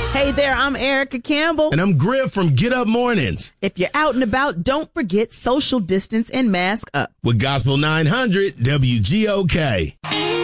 Hey there, I'm Erica Campbell. And I'm Griff from Get Up Mornings. If you're out and about, don't forget social distance and mask up. With Gospel 900 WGOK.